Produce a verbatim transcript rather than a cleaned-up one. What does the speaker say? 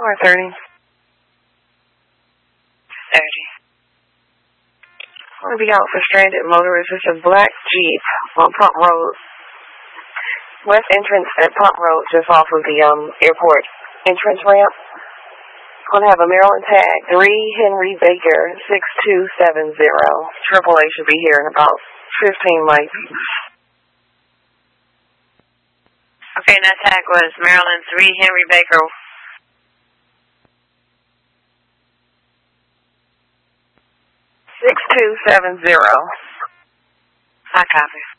Four thirty. Thirty. We'll be out for stranded motorists. It's a black Jeep on Pump Road. West entrance at Pump Road, just off of the um airport entrance ramp. Gonna have a Maryland tag, three Henry Baker, six two seven zero. Triple A should be here in about fifteen miles. Okay, and that tag was Maryland three Henry Baker. six two seven zero. I copy.